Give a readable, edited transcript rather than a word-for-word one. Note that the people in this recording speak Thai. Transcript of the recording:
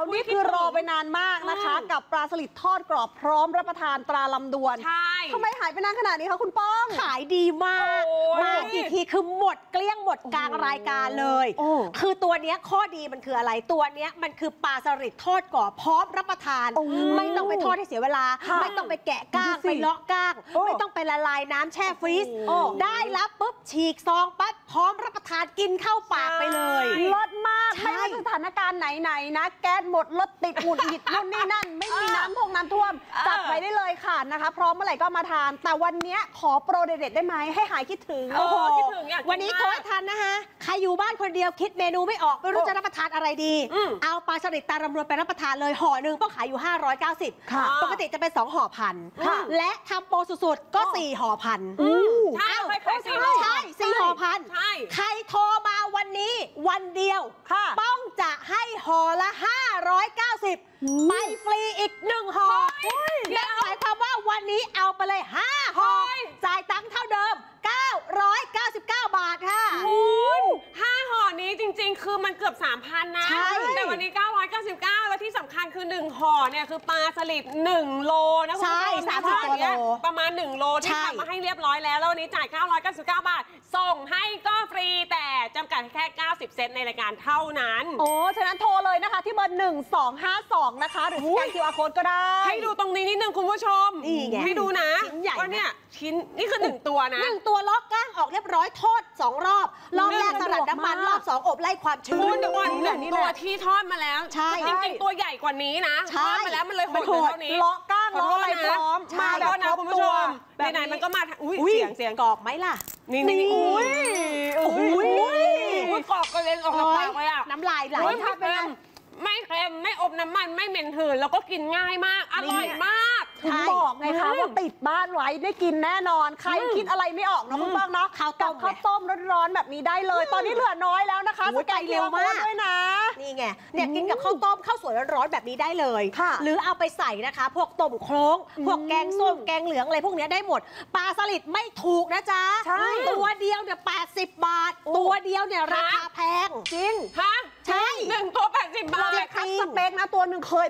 นี่คือรอไปนานมากนะคะกับปลาสลิดทอดกรอบพร้อมรับประทานตราลำดวนใช่ทำไมหายไปนานขนาดนี้คะคุณป้องขายดีมากมากี่ทีคือหมดเกลี้ยงหมดกลางรายการเลยคือตัวเนี้ยข้อดีมันคืออะไรตัวเนี้ยมันคือปลาสลิดทอดกรอบพร้อมรับประทานไม่ต้องไปทอดให้เสียเวลาไม่ต้องไปแกะก้างไปเลาะก้างไม่ต้องไปละลายน้ำแช่ฟรีซได้รับปุ๊บฉีกซองปั๊บพร้อมรับประทานกินเข้าปากไปเลยรสมากไม่ว่าสถานการณ์ไหนๆนะแก๊สหมดรถติดหงุดหงิดนู่นนี่นั่นไม่มีน้ำท่วมจัดไปได้เลยค่ะนะคะพร้อมเมื่อไหร่ก็มาทานแต่วันนี้ขอโปรเด็ดๆได้ไหมให้หายคิดถึงคิดถึงวันนี้โทษทันนะคะใครอยู่บ้านคนเดียวคิดเมนูไม่ออกไม่รู้จะรับประทานอะไรดีเอาปลาสลิดตาลำดวนไปรับประทานเลยห่อหนึ่งก็ขายอยู่590ปกติจะเป็น2ห่อพันและทำโปรสุดๆก็4ห่อพันใช่ 4ห่อพันใครโทรมาวันนี้วันเดียวป้องจะให้ห่อละ590ไปฟรีอีก1ห่อนั่นหมายความว่าวันนี้เอาไปเลย5ห่อจ่ายตังค์เท่าเดิม999 บาทค่ะคุณ5ห่อนี้จริงๆคือมันเกือบ 3,000 นะแต่วันนี้999แล้วที่สำคัญคือ1ห่อเนี่ยคือปลาสลิด1โลนะคุณผู้ชม30 โลประมาณ1โลที่ทำมาให้เรียบร้อยแล้ววันนี้จ่าย999 บาทส่งให้ก็ฟรีแต่จำกัดแค่90 เซนในรายการเท่านั้นฉะนั้นโทรเลยนะคะที่เบอร์1252นะคะหรือสแกน QR Code ก็ได้ให้ดูตรงนี้นิดนึงคุณผู้ชมให้ดูนะว่าเนี่ยชิ้นนี่คือ1ตัวนะ 1ตัวล็อกก้างออกเรียบร้อยทอด2รอบรอบแรกสลัดน้ำมันรอบ2อบไล่ความชื้นตัวที่ทอดมาแล้วจริงๆตัวใหญ่กว่านี้นะทอดมาแล้วมันเลยโหดเท่านี้ล็อกก้างล็อกอะไรพร้อมมาแล้วนะคุณผู้ชมไหนๆมันก็มาเสียงกรอบไหมล่ะนี่กรอบกระเด็นออกจากปากเลยอ่ะน้ำลายไหลไม่เค็มไม่อบน้ำมันไม่เหม็นหืนแล้วก็กินง่ายมากอร่อยมากถึงบอกไงคะว่าติดบ้านไว้ได้กินแน่นอนใครคิดอะไรไม่ออกนะคุณป้องเนาะข้าวต้มร้อนๆแบบนี้ได้เลยตอนนี้เหลือน้อยแล้วนะคะสแกนเร็วมากด้วยนะนี่ไงเนี่ยกินกับข้าวต้มข้าวสวยร้อนๆแบบนี้ได้เลยหรือเอาไปใส่นะคะพวกต้มโคลงพวกแกงส้มแกงเหลืองอะไรพวกนี้ได้หมดปลาสลิดไม่ถูกนะจ๊ะตัวเดียวเนี่ย80 บาทตัวเดียวเนี่ยราคาแพงจริงใช่ 1 ตัว80 บาทคัดสเปคนะตัวหนึ่งเคย